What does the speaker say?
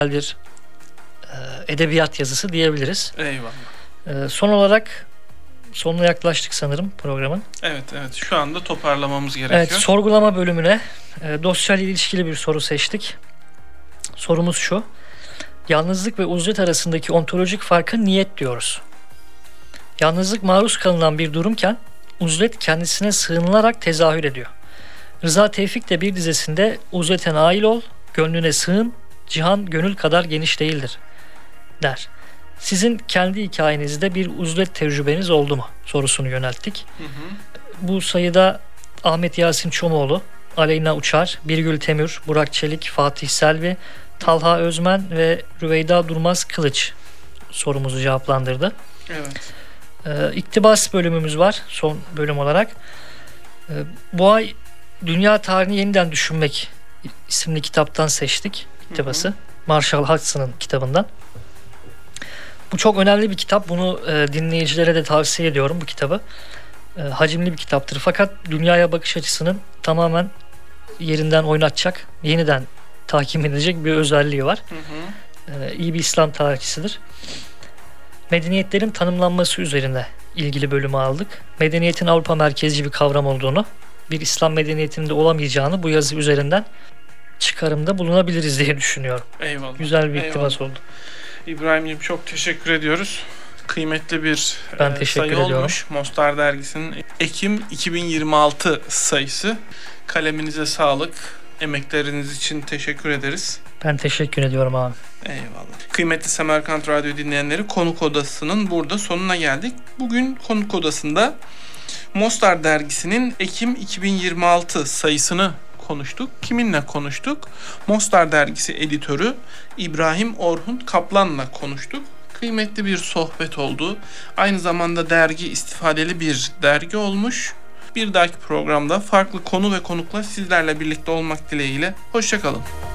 bir edebiyat yazısı diyebiliriz. Eyvallah. Son olarak sonuna yaklaştık sanırım programın. Evet. Şu anda toparlamamız gerekiyor. Evet, sorgulama bölümüne dosyayla ilişkili bir soru seçtik. Sorumuz şu: yalnızlık ve uzlet arasındaki ontolojik farka niyet diyoruz. Yalnızlık maruz kalınan bir durumken uzlet kendisine sığınılarak tezahür ediyor. Rıza Tevfik de bir dizesinde uzlete nail ol, gönlüne sığın, cihan gönül kadar geniş değildir der. Sizin kendi hikayenizde bir uzlet tecrübeniz oldu mu sorusunu yönelttik. Bu sayıda Ahmet Yasin Çomoğlu, Aleyna Uçar, Birgül Temür, Burak Çelik, Fatih Selvi, Talha Özmen ve Rüveyda Durmaz Kılıç sorumuzu cevaplandırdı. Evet. İktibas bölümümüz var son bölüm olarak. Bu ay Dünya Tarihini Yeniden Düşünmek isimli kitaptan seçtik iktibası. Marshall Hudson'ın kitabından. Bu çok önemli bir kitap. Bunu dinleyicilere de tavsiye ediyorum bu kitabı. Hacimli bir kitaptır. Fakat dünyaya bakış açısının tamamen yerinden oynatacak, yeniden tahkim edecek bir özelliği var. İyi bir İslam tarihçisidir. Medeniyetlerin tanımlanması üzerine ilgili bölümü aldık. Medeniyetin Avrupa merkezci bir kavram olduğunu, bir İslam medeniyetinde olamayacağını bu yazı üzerinden çıkarımda bulunabiliriz diye düşünüyorum. Eyvallah. Güzel bir iktibas oldu. İbrahim'ciğim çok teşekkür ediyoruz. Kıymetli bir sayı ediyorum. olmuş. Mostar Dergisi'nin Ekim 2026 sayısı. Kaleminize sağlık. Emekleriniz için teşekkür ederiz. Ben teşekkür ediyorum abi. Eyvallah. Kıymetli Semerkant Radyo dinleyenleri, Konuk Odası'nın burada sonuna geldik. Bugün Konuk Odası'nda Mostar Dergisi'nin Ekim 2026 sayısını konuştuk. Kiminle konuştuk? Mostar Dergisi editörü İbrahim Orhun Kaplan'la konuştuk. Kıymetli bir sohbet oldu. Aynı zamanda dergi istifadeli bir dergi olmuş. Bir dahaki programda farklı konu ve konukla sizlerle birlikte olmak dileğiyle. Hoşça kalın.